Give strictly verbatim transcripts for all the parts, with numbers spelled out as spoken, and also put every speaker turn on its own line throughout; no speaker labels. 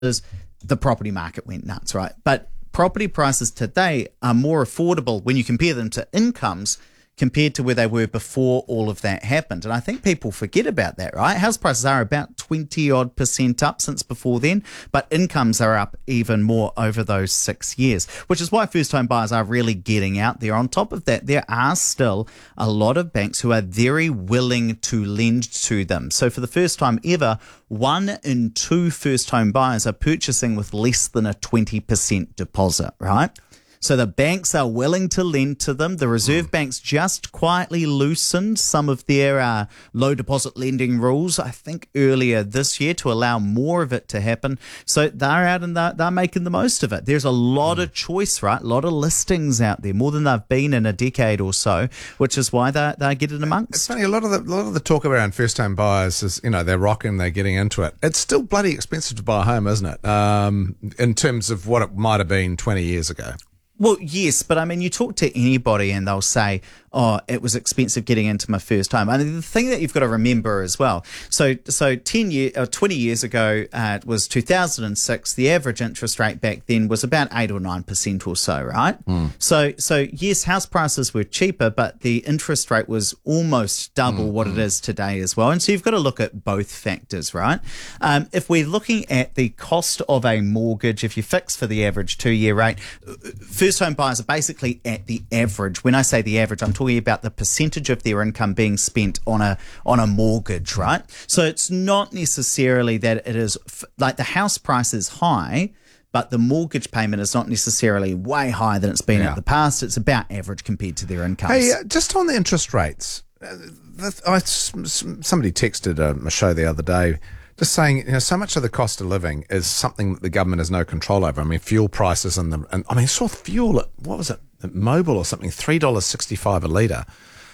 the property market went nuts, right? But property prices today are more affordable when you compare them to incomes compared to where they were before all of that happened. And I think people forget about that, right? House prices are about twenty odd percent up since before then, but incomes are up even more over those six years, which is why first home buyers are really getting out there. On top of that, there are still a lot of banks who are very willing to lend to them. So for the first time ever, one in two first home buyers are purchasing with less than a twenty percent deposit, right? So the banks are willing to lend to them. The Reserve Bank's just quietly loosened some of their uh, low deposit lending rules, I think, earlier this year to allow more of it to happen. So they're out and they're, they're making the most of it. There's a lot of choice, right? A lot of listings out there, more than they've been in a decade or so, which is why they're, they're getting amongst.
It's funny, a lot of the a lot of the talk around first-home buyers is, you know, they're rocking, they're getting into it. It's still bloody expensive to buy a home, isn't it? Um, in terms of what it might have been twenty years ago.
Well, yes, but I mean, you talk to anybody and they'll say, oh, it was expensive getting into my first home. I mean, the thing that you've got to remember as well, so so ten year, or twenty years ago, uh, it was two thousand six, the average interest rate back then was about eight or nine percent or so, right? Mm. So, so yes, house prices were cheaper, but the interest rate was almost double mm, what mm. it is today as well. And so you've got to look at both factors, right? Um, if we're looking at the cost of a mortgage, if you fix for the average two-year rate, first home buyers are basically at the average. When I say the average, I'm talking about the percentage of their income being spent on a on a mortgage, right? So it's not necessarily that it is f- like the house price is high, but the mortgage payment is not necessarily way higher than it's been yeah. in the past. It's about average compared to their incomes.
Hey, uh, just on the interest rates, uh, the, I, somebody texted um, a show the other day just saying, you know, so much of the cost of living is something that the government has no control over. I mean, fuel prices and the, and I mean, I saw fuel at, what was it, at Mobil or something, three dollars sixty-five a litre,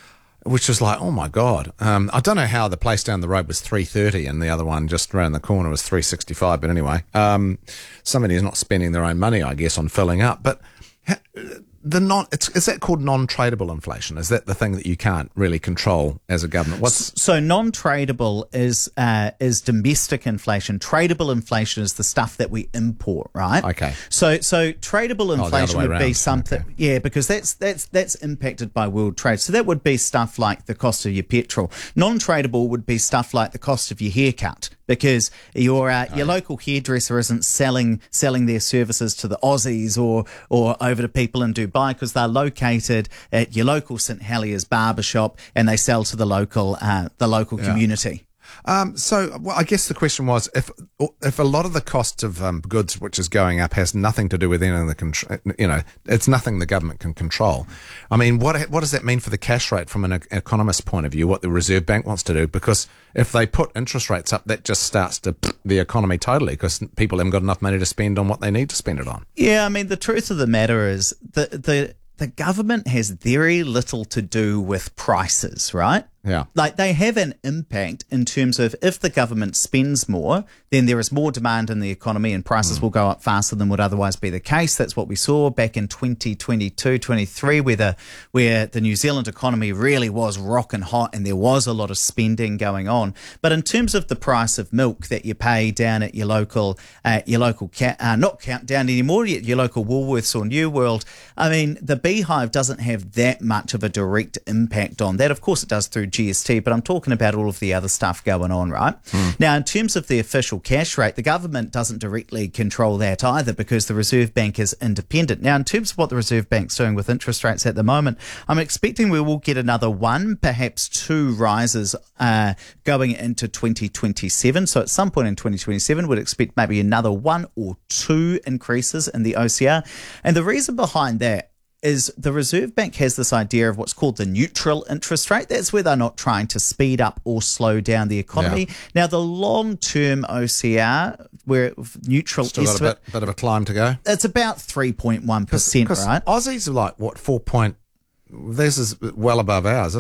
which was like, oh my God. Um, I don't know how the place down the road was three thirty and the other one just around the corner was three sixty-five. But anyway, um, somebody is not spending their own money, I guess, on filling up. But ha- the non, it's, is that called non-tradable inflation? Is that the thing that you can't really control as a government? What's
so non-tradable is uh, is domestic inflation. Tradable inflation is the stuff that we import, right?
Okay.
So so tradable inflation
oh,
would
around.
be something,
okay.
yeah, because that's that's that's impacted by world trade. So that would be stuff like the cost of your petrol. Non-tradable would be stuff like the cost of your haircut, because your uh, your local hairdresser isn't selling selling their services to the Aussies or or over to people in Dubai, because they're located at your local St Heliers barbershop and they sell to the local uh, the local
yeah.
community.
Um, so, well, I guess the question was, if if a lot of the cost of um, goods which is going up has nothing to do with anything, the contr- you know, it's nothing the government can control. I mean, what what does that mean for the cash rate from an economist's point of view, what the Reserve Bank wants to do? Because if they put interest rates up, that just starts to the economy totally, because people haven't got enough money to spend on what they need to spend it on.
Yeah, I mean, the truth of the matter is the the the government has very little to do with prices, right?
Yeah.
Like, they have an impact in terms of if the government spends more, then there is more demand in the economy and prices mm. will go up faster than would otherwise be the case. That's what we saw back in twenty twenty-two, twenty-three, where the, where the New Zealand economy really was rocking hot and there was a lot of spending going on. But in terms of the price of milk that you pay down at your local, uh, your local, ca- uh, not Countdown anymore, your, your local Woolworths or New World, I mean, the Beehive doesn't have that much of a direct impact on that. Of course it does through G S T, but I'm talking about all of the other stuff going on, right? Mm. Now, in terms of the official cash rate, the government doesn't directly control that either, because the Reserve Bank is independent. Now, in terms of what the Reserve Bank's doing with interest rates at the moment, I'm expecting we will get another one, perhaps two rises uh, going into twenty twenty-seven. So at some point in twenty twenty-seven, we'd expect maybe another one or two increases in the O C R. And the reason behind that is the Reserve Bank has this idea of what's called the neutral interest rate. That's where they're not trying to speed up or slow down the economy. Yeah. Now, the long-term O C R, where neutral
Still
estimate,
got a bit, bit of a climb to go.
It's about three point one percent, right?
Aussies are like, what, four point... This is well above ours, isn't it?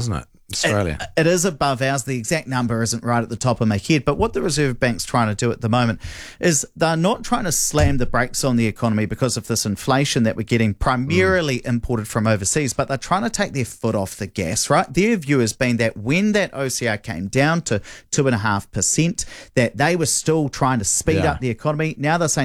Australia.
It, it is above ours. The exact number isn't right at the top of my head. But what the Reserve Bank's trying to do at the moment is they're not trying to slam the brakes on the economy because of this inflation that we're getting primarily mm. imported from overseas, but they're trying to take their foot off the gas, right? Their view has been that when that O C R came down to two point five percent, that they were still trying to speed
yeah.
up the economy. Now they're saying